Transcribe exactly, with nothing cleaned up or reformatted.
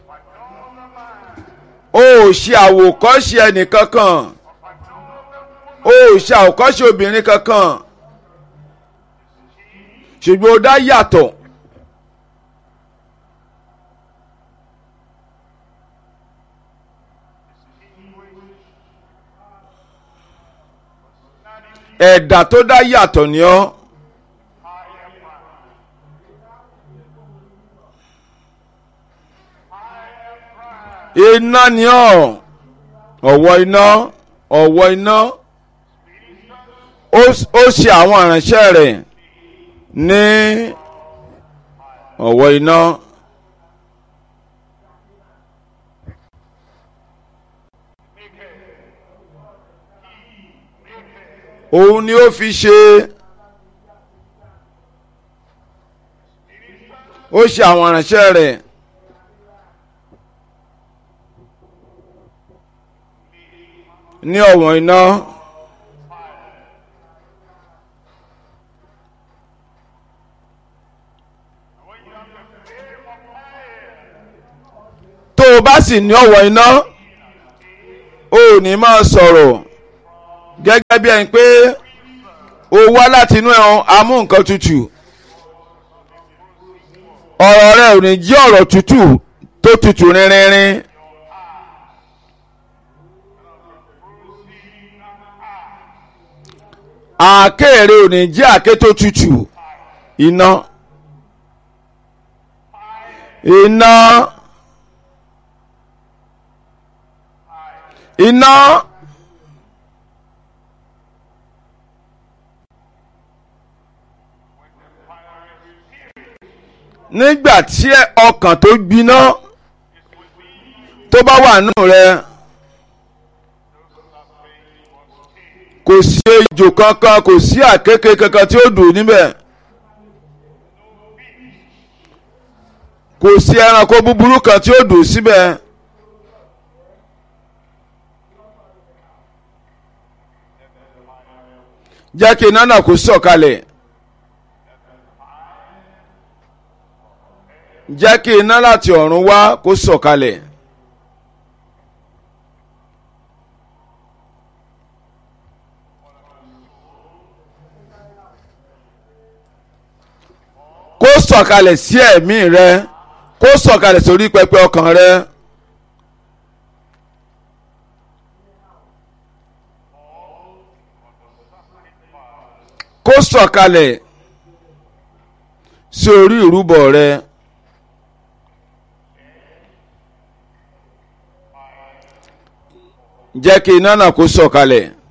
o ò ṣe àwòkọ́ṣe ẹnìkankan o ò ṣe àwòkọ́ṣe obìnrin kankan ṣùgbọ́n ó dá yàtọ̀. ẹ̀dá tó dá yàtọ̀ ni ọ́. iná ni ọ́ ọ̀wọ́ iná ọ̀wọ́ iná ó ṣe àwọn ìránṣẹ́ rẹ̀ ní ọ̀wọ́ iná. òun ni ó fi ṣe ó ṣe àwọn ìránṣẹ́ rẹ̀ ní ọ̀wọ́n iná. tó o bá sì ní ọ̀wọ́n iná o ò ní máa sọ̀rọ̀ gẹ́gẹ́ bí ẹni pé o wá láti inú ẹ̀hún amú nǹkan tutù. ọ̀rọ̀ rẹ ò ní jí ọ̀rọ̀ tutù tó tutù rinrinrin. àkéèrè ò ní jí àké tó tutù. iná iná iná. nígbà tí ọkàn tó gbiná tó bá wà nù rẹ kò sí ejò kankan kò sí àkékè kankan tí ó dùn níbẹ̀ kò sí ẹranko búburú kan tí ó dùn síbẹ̀. jẹ́ kí iná náà kó sọ̀kalẹ̀. jẹ́ kí iná láti ọ̀run wá kó sọ̀kalẹ̀. kó sọ̀kalẹ̀ sí ẹ̀mí rẹ kó sọ̀kalẹ̀ sórí pẹpẹ ọkàn rẹ. kó sọ̀kalẹ̀ sí orí ìrúbọ rẹ. jẹ́ kí iná náà kó sọ̀kalẹ̀.